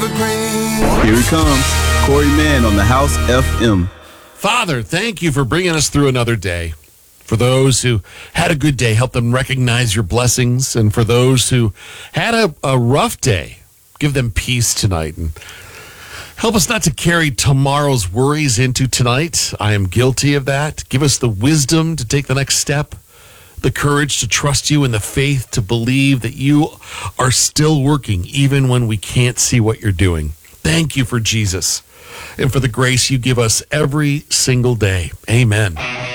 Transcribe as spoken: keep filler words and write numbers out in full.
evergreen. Here he comes, Corey Mann on the House F M. Father, thank you for bringing us through another day. For those who had a good day, help them recognize your blessings. And for those who had a, a rough day, give them peace tonight. And help us not to carry tomorrow's worries into tonight. I am guilty of that. Give us the wisdom to take the next step, the courage to trust you, and the faith to believe that you are still working even when we can't see what you're doing. Thank you for Jesus and for the grace you give us every single day. Amen.